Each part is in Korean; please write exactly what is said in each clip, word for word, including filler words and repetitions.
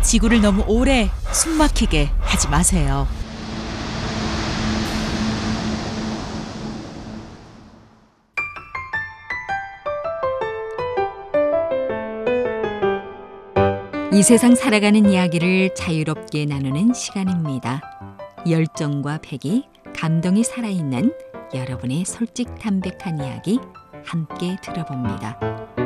지구를 너무 오래 숨막히게 하지 마세요. 이 세상 살아가는 이야기를 자유롭게 나누는 시간입니다. 열정과 패기, 감동이 살아있는 여러분의 솔직 담백한 이야기 함께 들어봅니다.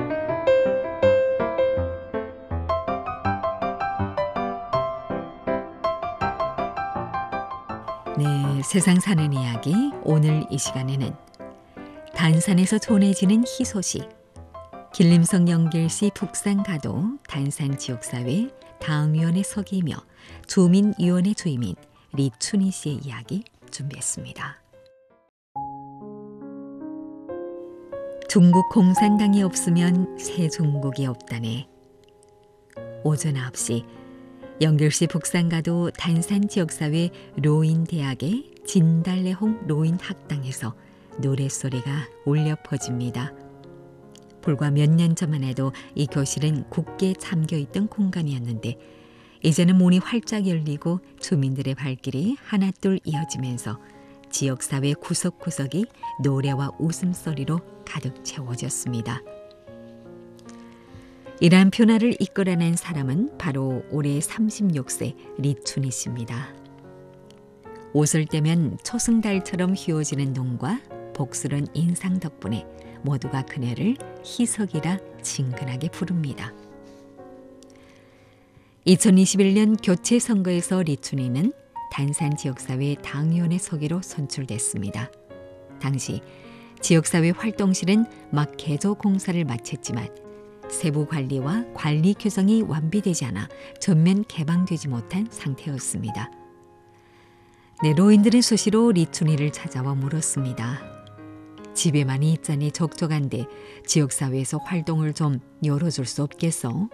네, 세상 사는 이야기 오늘 이 시간에는 단산에서 전해지는 희소식, 길림성 영길시 북산가도 단산지역사회 당위원회 서기이며 주민위원회 주임인 리춘희 씨의 이야기 준비했습니다. 중국 공산당이 없으면 새 중국이 없다네. 오전 아홉 시 영길시 북산가도 단산지역사회 로인대학의 진달래홍 로인학당에서 노랫소리가 울려 퍼집니다. 불과 몇 년 전만 해도 이 교실은 굳게 잠겨있던 공간이었는데 이제는 문이 활짝 열리고 주민들의 발길이 하나둘 이어지면서 지역사회 구석구석이 노래와 웃음소리로 가득 채워졌습니다. 이러한 변화를 이끌어낸 사람은 바로 올해 삼십육 세 리춘희 씨입니다. 옷을 떼면 초승달처럼 휘어지는 눈과 복스런 인상 덕분에 모두가 그녀를 희석이라 친근하게 부릅니다. 이천이십일 년 교체 선거에서 리춘희는 단산 지역사회 당위원회 서기로 선출됐습니다. 당시 지역사회 활동실은 막 개조 공사를 마쳤지만 세부 관리와 관리 규정이 완비되지 않아 전면 개방되지 못한 상태였습니다. 네, 노인들은 수시로 리춘희를 찾아와 물었습니다. 집에만 있자니 적적한데 지역사회에서 활동을 좀 열어줄 수 없겠어?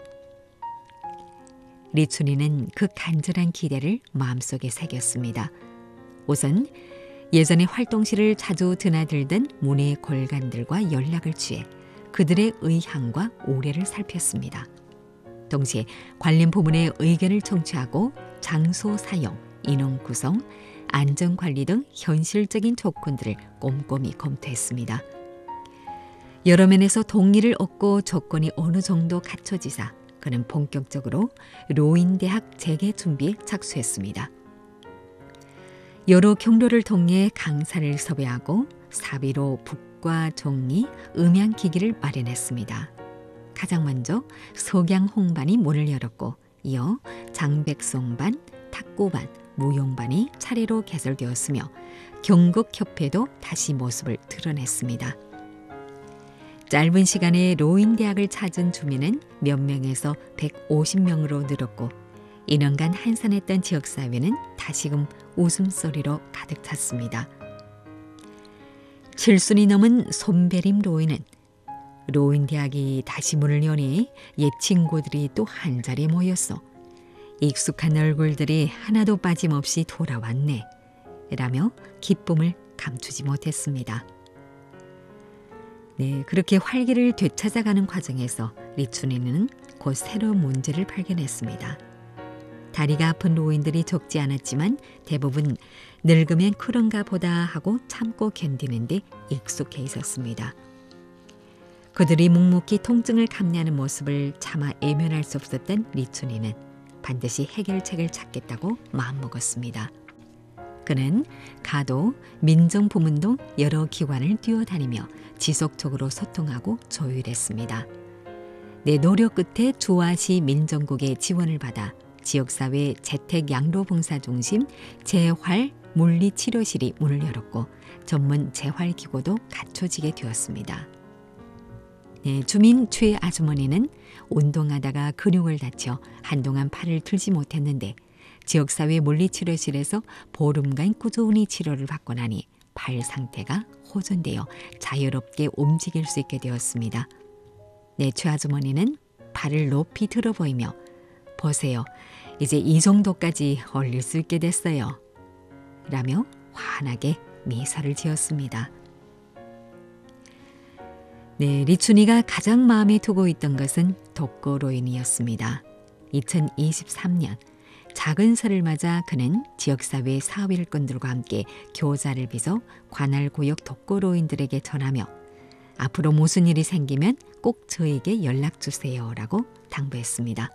리춘희는 그 간절한 기대를 마음속에 새겼습니다. 우선 예전에 활동실을 자주 드나들던 문의 골간들과 연락을 취해 그들의 의향과 우려를 살폈습니다. 동시에 관련 부문의 의견을 청취하고 장소 사용, 인원 구성, 안전관리 등 현실적인 조건들을 꼼꼼히 검토했습니다. 여러 면에서 동의를 얻고 조건이 어느 정도 갖춰지자 그는 본격적으로 로인대학 재개 준비에 착수했습니다. 여러 경로를 통해 강사를 섭외하고 사비로 북과 종이, 음향기기를 마련했습니다. 가장 먼저 석양홍반이 문을 열었고 이어 장백송반, 탁구반, 무용반이 차례로 개설되었으며 경극협회도 다시 모습을 드러냈습니다. 짧은 시간에 로인대학을 찾은 주민은 몇 명에서 백오십 명으로 늘었고 이 년간 한산했던 지역사회는 다시금 웃음소리로 가득 찼습니다. 칠순이 넘은 손배림 로인은 로인대학이 다시 문을 여니 옛 친구들이 또 한자리에 모였어. 익숙한 얼굴들이 하나도 빠짐없이 돌아왔네 라며 기쁨을 감추지 못했습니다. 네, 그렇게 활기를 되찾아가는 과정에서 리춘희는 곧 새로운 문제를 발견했습니다. 다리가 아픈 노인들이 적지 않았지만 대부분 늙으면 그런가 보다 하고 참고 견디는 데 익숙해 있었습니다. 그들이 묵묵히 통증을 감내하는 모습을 차마 외면할 수 없었던 리춘희는 반드시 해결책을 찾겠다고 마음먹었습니다. 그는 가도, 민정부문 등 여러 기관을 뛰어다니며 지속적으로 소통하고 조율했습니다. 내 노력 끝에 주화시 민정국의 지원을 받아 지역사회 재택양로봉사중심 재활 물리치료실이 문을 열었고 전문 재활기구도 갖춰지게 되었습니다. 네, 주민 최 아주머니는 운동하다가 근육을 다쳐 한동안 팔을 들지 못했는데 지역사회 물리치료실에서 보름간 꾸준히 치료를 받고 나니 팔 상태가 호전되어 자유롭게 움직일 수 있게 되었습니다. 네, 최 아주머니는 발을 높이 들어 보이며 보세요, 이제 이 정도까지 올릴 수 있게 됐어요 라며 환하게 미소를 지었습니다. 네, 리춘희가 가장 마음에 두고 있던 것은 독거로인이었습니다. 이천이십삼 년 작은 설을 맞아 그는 지역사회 사회일꾼들과 함께 교자를 빚어 관할구역 독거노인들에게 전하며 앞으로 무슨 일이 생기면 꼭 저에게 연락주세요라고 당부했습니다.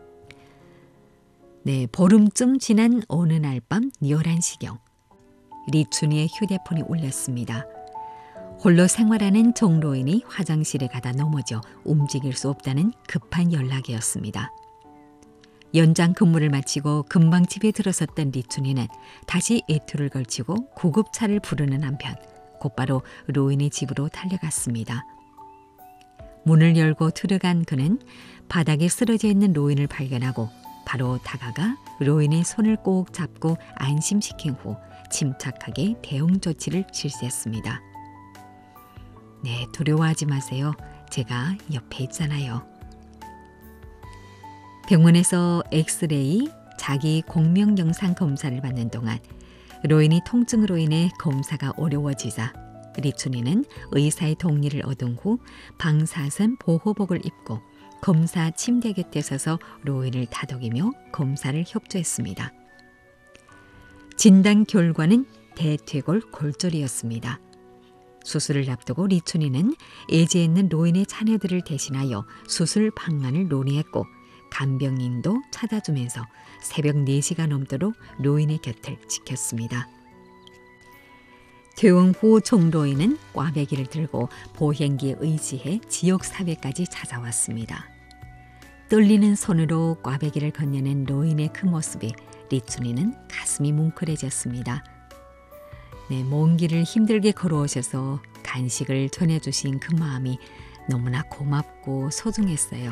네, 보름쯤 지난 어느 날 밤 열한 시경 리춘이의 휴대폰이 울렸습니다. 홀로 생활하는 종로인이 화장실에 가다 넘어져 움직일 수 없다는 급한 연락이었습니다. 연장 근무를 마치고 금방 집에 들어섰던 리춘이는 다시 외투를 걸치고 구급차를 부르는 한편 곧바로 로인의 집으로 달려갔습니다. 문을 열고 들어간 그는 바닥에 쓰러져 있는 로인을 발견하고 바로 다가가 로인의 손을 꼭 잡고 안심시킨 후 침착하게 대응 조치를 실시했습니다. 네, 두려워하지 마세요. 제가 옆에 있잖아요. 병원에서 엑스레이, 자기 공명 영상 검사를 받는 동안 로인이 통증으로 인해 검사가 어려워지자 리춘이는 의사의 동의를 얻은 후 방사선 보호복을 입고 검사 침대 곁에 서서 로인을 다독이며 검사를 협조했습니다. 진단 결과는 대퇴골 골절이었습니다. 수술을 앞두고 리춘이는 애지에 있는 로인의 자녀들을 대신하여 수술 방안을 논의했고 간병인도 찾아주면서 새벽 네 시가 넘도록 로인의 곁을 지켰습니다. 퇴원 후 종로인은 꽈배기를 들고 보행기에 의지해 지역사회까지 찾아왔습니다. 떨리는 손으로 꽈배기를 건네는 로인의 그 모습이 리춘이는 가슴이 뭉클해졌습니다. 네, 먼 길을 힘들게 걸어오셔서 간식을 전해주신 그 마음이 너무나 고맙고 소중했어요.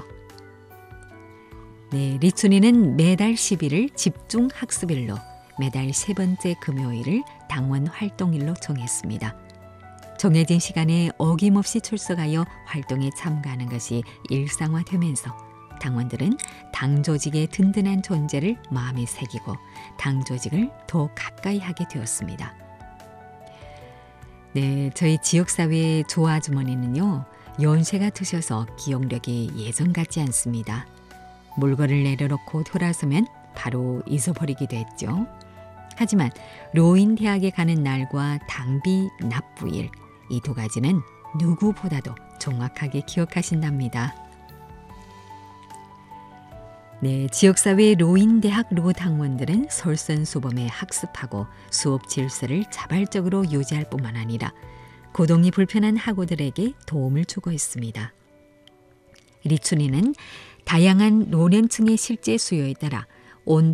네, 리춘이는 매달 십 일을 집중학습일로 매달 세 번째 금요일을 당원 활동일로 정했습니다. 정해진 시간에 어김없이 출석하여 활동에 참가하는 것이 일상화되면서 당원들은 당 조직의 든든한 존재를 마음에 새기고 당 조직을 더 가까이 하게 되었습니다. 네, 저희 지역사회의 조아주머니는요, 연세가 드셔서 기억력이 예전 같지 않습니다. 물건을 내려놓고 돌아서면 바로 잊어버리기도 했죠. 하지만 로인 대학에 가는 날과 당비 납부일, 이 두 가지는 누구보다도 정확하게 기억하신답니다. 네, 지역사회 로인대학 로당원들은 솔선수범에 학습하고 수업 질서를 자발적으로 유지할 뿐만 아니라 고동이 불편한 학우들에게 도움을 주고 있습니다. 리춘이는 다양한 노년층의 실제 수요에 따라 온